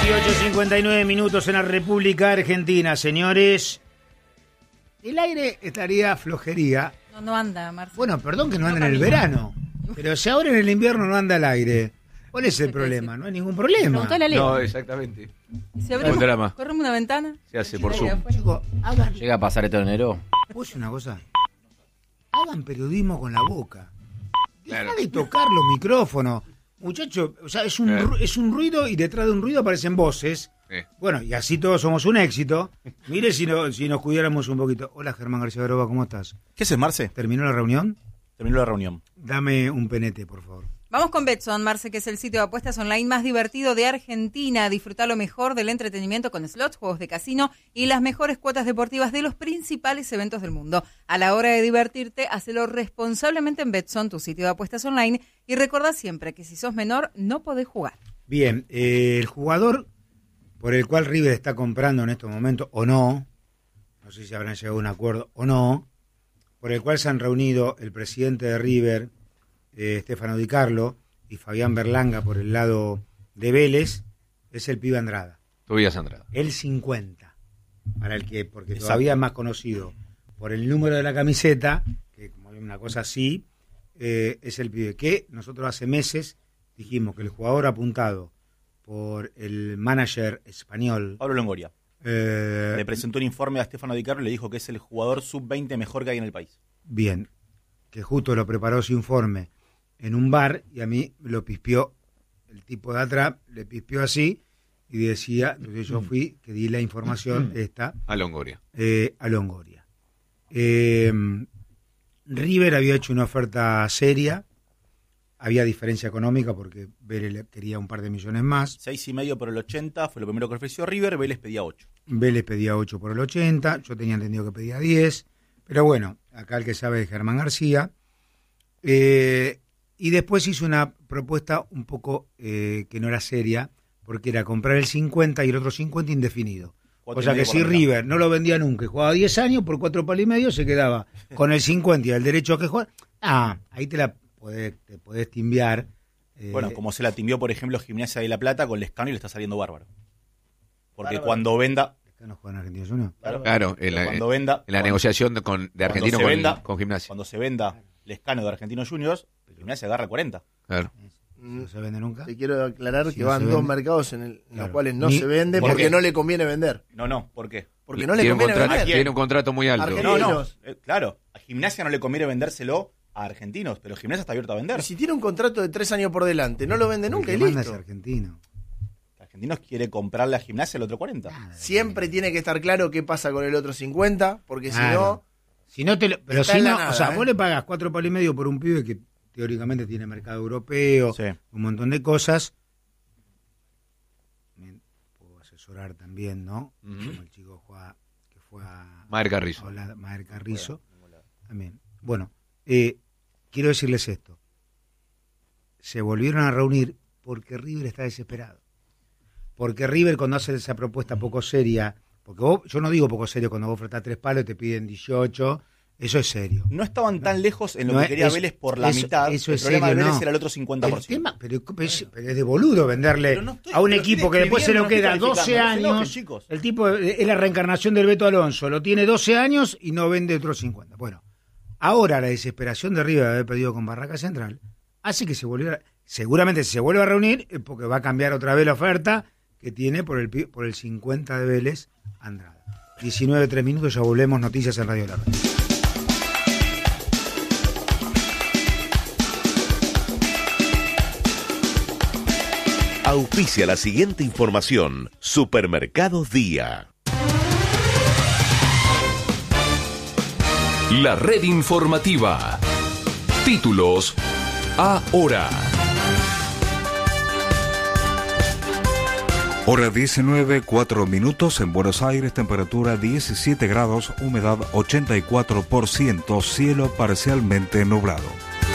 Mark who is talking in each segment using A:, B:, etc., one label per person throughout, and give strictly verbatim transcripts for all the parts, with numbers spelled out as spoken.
A: dieciocho cincuenta y nueve minutos en la República Argentina, señores. El aire estaría flojería.
B: No, no anda, Marcelo.
A: Bueno, perdón que no anda
B: No
A: en el
B: camina.
A: verano. Pero si ahora en el invierno no anda el aire, ¿cuál es el problema? No hay ningún problema.
B: Preguntale a Leo.
C: No, exactamente.
B: Si abrimos,
C: Un drama.
B: corremos una ventana.
C: Se hace por
B: Ahí
C: Zoom.
B: afuera.
A: Chicos, hagan,
D: ¿Llega a pasar esto en enero?
A: ¿puedo decir una cosa? Hagan periodismo con la boca. Deja
C: Claro.
A: de tocar los micrófonos. Muchachos, o sea, es un,
C: Claro.
A: ru- es un ruido y detrás de un ruido aparecen voces.
C: Sí.
A: Bueno, y así todos somos un éxito. Mire si, no, si nos cuidáramos un poquito. Hola, Germán García Baroba, ¿cómo estás?
E: ¿Qué haces, Marce?
A: ¿Terminó la reunión?
E: Terminó la reunión.
A: Dame un penete, por favor.
B: Vamos con Betson, Marce, que es el sitio de apuestas online más divertido de Argentina. Disfruta lo mejor del entretenimiento con slots, juegos de casino y las mejores cuotas deportivas de los principales eventos del mundo. A la hora de divertirte, hacelo responsablemente en Betson, tu sitio de apuestas online. Y recordá siempre que si sos menor, no podés jugar.
A: Bien, eh, el jugador por el cual River está comprando en estos momentos, o no, no sé si habrán llegado a un acuerdo o no, por el cual se han reunido el presidente de River, eh, Stefano Di Carlo, y Fabián Berlanga por el lado de Vélez, es el pibe Andrada.
C: Tobías Andrada.
A: El cincuenta, para el que, porque todavía es más conocido por el número de la camiseta, que como hay una cosa así, eh, es el pibe que nosotros hace meses dijimos que el jugador apuntado por el manager español
E: Pablo Longoria.
A: eh,
E: Le presentó un informe a Stefano Di Carlo y le dijo que es el jugador sub veinte mejor que hay en el país.
A: bien, que justo lo preparó su informe en un bar y a mí lo pispió el tipo de atrás, le pispió así y decía, entonces yo fui, que di la información esta
C: A Longoria.
A: eh, a Longoria. Eh, River había hecho una oferta seria, había diferencia económica porque Vélez quería un par de millones más,
E: Seis y medio por el ochenta fue lo primero que ofreció River, Vélez pedía ocho.
A: Vélez pedía ocho por el ochenta, yo tenía entendido que pedía diez, pero bueno, acá el que sabe es Germán García. Eh, y después hizo una propuesta un poco eh, que no era seria, porque era comprar el cincuenta y el otro cincuenta indefinido.
E: Cuatro
A: O sea
E: y
A: que
E: medio
A: si
E: por la mitad.
A: River no lo vendía nunca y jugaba diez años, por cuatro palos y medio se quedaba con el cincuenta y el derecho a que juegue. Ah, ahí te la podés, te podés timbiar. eh,
E: Bueno, como se la timbió, por ejemplo, Gimnasia de La Plata con Lescano y le está saliendo bárbaro. Porque
A: Bárbaro.
E: cuando venda...
A: Acá no juegan Argentinos Juniors.
E: Claro,
C: Claro, en la,
E: cuando venda...
C: en la
E: cuando-
C: negociación de, con, de Argentino
E: se
C: con,
E: venda-
C: con Gimnasia.
E: Cuando se venda Lescano de Argentinos Juniors, Gimnasia agarra cuarenta.
C: Claro.
A: No se vende nunca.
F: Te quiero aclarar
A: Si
F: que
A: no
F: van
A: se
F: dos
A: vende.
F: mercados en, el- en
A: Claro.
F: los cuales no
A: Ni-
F: se vende
E: ¿Por
F: porque
E: qué?
F: no le conviene vender.
E: No, no, ¿por qué?
F: Porque no le
C: tiene, un
F: conviene
C: contrato,
F: vender.
C: tiene un contrato muy alto.
F: Argentino.
E: No, no,
F: Ellos.
E: eh, claro, a Gimnasia no le conviene vendérselo a Argentinos, pero Gimnasia está abierto a vender.
F: Y si tiene un contrato de tres años por delante, no lo vende
A: El
F: nunca
A: que
F: y
A: manda es
F: listo.
A: argentino.
E: Argentinos quiere comprarle a Gimnasia el otro cuarenta.
A: Nada,
F: Siempre tiene que estar claro qué pasa con el otro cincuenta, porque
A: Claro. Si no te lo- pero
F: Está
A: si
F: en la
A: no,
F: nada,
A: o sea,
F: ¿eh?
A: vos le pagas cuatro palos y medio por un pibe que teóricamente tiene mercado europeo,
E: Sí.
A: un montón de cosas. También puedo asesorar también, ¿no?
C: Ujú.
A: Como el chico juega, que fue a,
C: Maher Carrizo.
A: a hablar- Maher Carrizo. También. Bueno, eh, quiero decirles esto. Se volvieron a reunir porque River está desesperado. Porque River cuando hace esa propuesta poco seria, porque vos, yo no digo poco serio cuando vos ofertás tres palos y te piden dieciocho, eso es serio.
E: No estaban tan lejos en lo
A: No,
E: que quería
A: eso-
E: Vélez por la
A: eso-
E: mitad.
A: eso
E: el
A: es
E: problema
A: serio,
E: de Vélez
A: no.
E: era el otro cincuenta por
A: El
E: ciento.
A: tema, pero, pero es, pero es de boludo venderle
E: Pero no estoy-
A: a un
E: pero
A: equipo
E: estoy
A: que después se lo
E: escribiendo,
A: queda
E: no estoy
A: doce
E: calificando, no se
A: años.
E: enojen, chicos.
A: El tipo es la reencarnación del Beto Alonso, lo tiene doce años y no vende otros cincuenta. Bueno, ahora la desesperación de River de haber perdido con Barraca Central hace que se volviera, seguramente se vuelva a reunir eh, porque va a cambiar otra vez la oferta que tiene por el pi- por el cincuenta de Vélez Andrada. diecinueve, tres minutos, ya volvemos, noticias en Radio La Red.
G: Auspicia la siguiente información. Supermercados Día.
H: La red informativa. Títulos ahora.
I: Hora diecinueve, cuatro minutos en Buenos Aires, temperatura diecisiete grados, humedad ochenta y cuatro por ciento, cielo parcialmente nublado.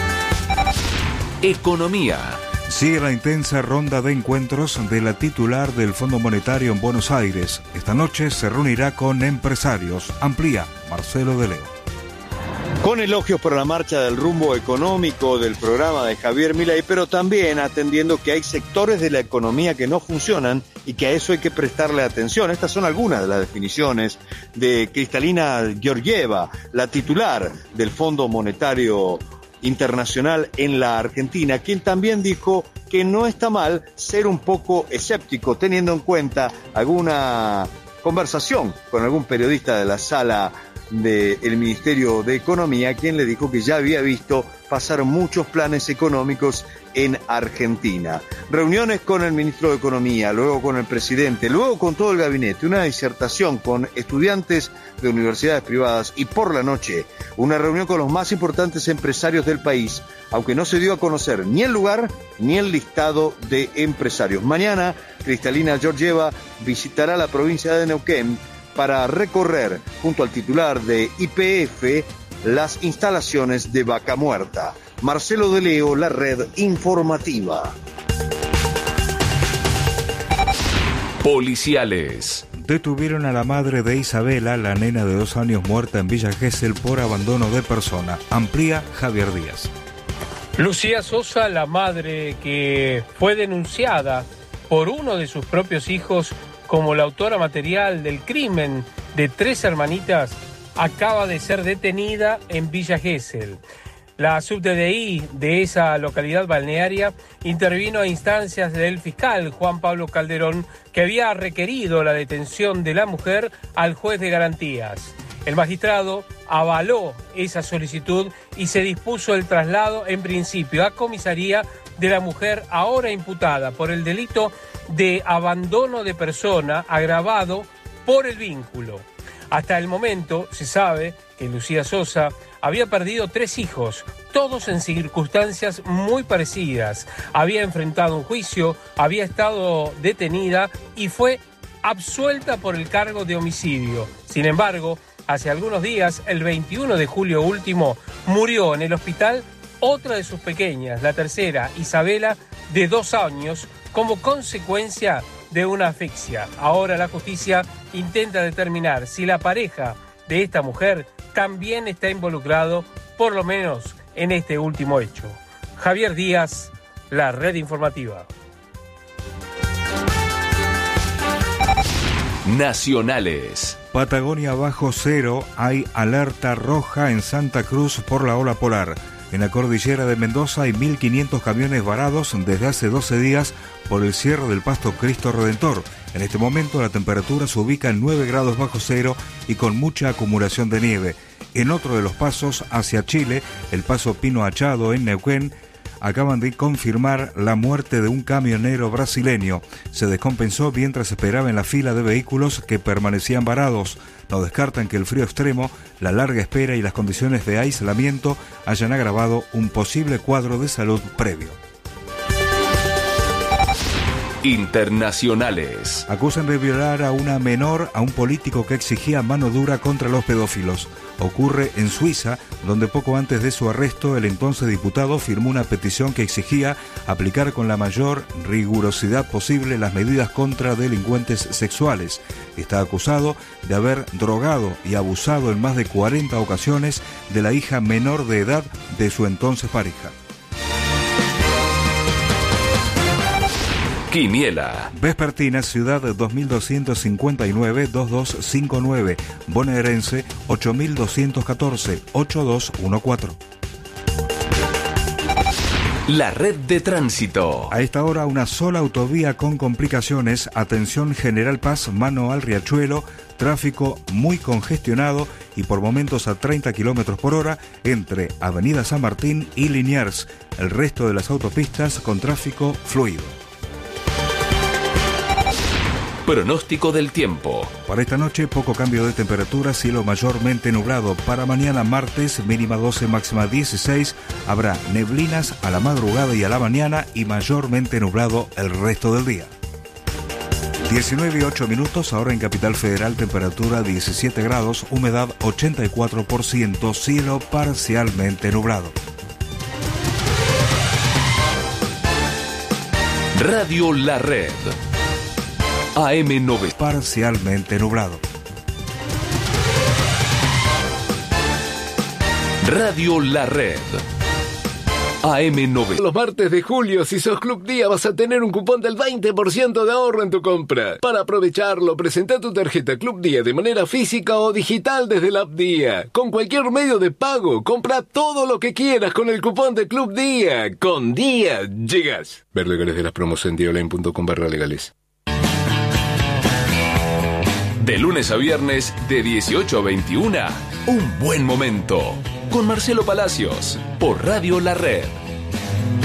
H: Economía.
I: Sigue la intensa ronda de encuentros de la titular del Fondo Monetario en Buenos Aires. Esta noche se reunirá con empresarios. Amplía Marcelo de Leo.
D: Con elogios por la marcha del rumbo económico del programa de Javier Milei, pero también atendiendo que hay sectores de la economía que no funcionan y que a eso hay que prestarle atención. Estas son algunas de las definiciones de Kristalina Georgieva, la titular del Fondo Monetario Internacional en la Argentina, quien también dijo que no está mal ser un poco escéptico, teniendo en cuenta alguna conversación con algún periodista de la sala del Ministerio de Economía, quien le dijo que ya había visto pasar muchos planes económicos en Argentina. Reuniones con el ministro de Economía, luego con el presidente, luego con todo el gabinete, una disertación con estudiantes de universidades privadas y por la noche una reunión con los más importantes empresarios del país, aunque no se dio a conocer ni el lugar ni el listado de empresarios. Mañana, Kristalina Georgieva visitará la provincia de Neuquén para recorrer, junto al titular de Y P F, las instalaciones de Vaca Muerta. Marcelo de Leo, La Red Informativa.
H: Policiales.
I: Detuvieron a la madre de Isabela, la nena de dos años muerta en Villa Gesell por abandono de persona. Amplía Javier Díaz.
J: Lucía Sosa, la madre que fue denunciada por uno de sus propios hijos como la autora material del crimen de tres hermanitas, acaba de ser detenida en Villa Gesell. La sub D D I de esa localidad balnearia intervino a instancias del fiscal Juan Pablo Calderón, que había requerido la detención de la mujer al juez de garantías. El magistrado avaló esa solicitud y se dispuso el traslado en principio a comisaría de la mujer ahora imputada por el delito de abandono de persona agravado por el vínculo. Hasta el momento se sabe que Lucía Sosa había perdido tres hijos, todos en circunstancias muy parecidas. Había enfrentado un juicio, había estado detenida y fue absuelta por el cargo de homicidio. Sin embargo, hace algunos días, el veintiuno de julio último, murió en el hospital otra de sus pequeñas, la tercera, Isabela, de dos años, como consecuencia de una asfixia. Ahora la justicia intenta determinar si la pareja de esta mujer también está involucrado, por lo menos en este último hecho. Javier Díaz, La Red Informativa.
H: Nacionales.
I: Patagonia bajo cero, hay alerta roja en Santa Cruz por la ola polar. En la cordillera de Mendoza hay mil quinientos camiones varados desde hace doce días por el cierre del Pasto Cristo Redentor. En este momento la temperatura se ubica en nueve grados bajo cero y con mucha acumulación de nieve. En otro de los pasos hacia Chile, el paso Pino Achado en Neuquén, acaban de confirmar la muerte de un camionero brasileño. Se descompensó mientras esperaba en la fila de vehículos que permanecían varados. No descartan que el frío extremo, la larga espera y las condiciones de aislamiento hayan agravado un posible cuadro de salud previo.
H: Internacionales.
I: Acusan de violar a una menor a un político que exigía mano dura contra los pedófilos. Ocurre en Suiza, donde poco antes de su arresto el entonces diputado firmó una petición que exigía aplicar con la mayor rigurosidad posible las medidas contra delincuentes sexuales. Está acusado de haber drogado y abusado en más de cuarenta ocasiones de la hija menor de edad de su entonces pareja.
H: Quiniela.
I: Vespertina, Ciudad dos mil doscientos cincuenta y nueve, dos dos cinco nueve. Bonaerense, ocho mil doscientos catorce, ocho dos uno cuatro.
H: La red de tránsito.
I: A esta hora una sola autovía con complicaciones. Atención General Paz, mano al Riachuelo. Tráfico muy congestionado y por momentos a treinta kilómetros por hora entre Avenida San Martín y Liniers. El resto de las autopistas con tráfico fluido.
H: Pronóstico del tiempo.
I: Para esta noche, poco cambio de temperatura, cielo mayormente nublado. Para mañana martes, mínima doce, máxima dieciséis. Habrá neblinas a la madrugada y a la mañana y mayormente nublado el resto del día. diecinueve y ocho minutos, ahora en Capital Federal, temperatura diecisiete grados, humedad ochenta y cuatro por ciento, cielo parcialmente nublado.
H: Radio La Red. A M nueve.
I: Parcialmente nublado.
H: Radio La Red. A M noventa.
K: Los martes de julio, si sos Club Día, vas a tener un cupón del veinte por ciento de ahorro en tu compra. Para aprovecharlo, presenta tu tarjeta Club Día de manera física o digital desde la app Día. Con cualquier medio de pago, compra todo lo que quieras con el cupón de Club Día. Con Día llegas. Ver legales de las promos en dioline punto com barra legales.
H: De lunes a viernes, de dieciocho a veintiuna, un buen momento. Con Marcelo Palacios, por Radio La Red.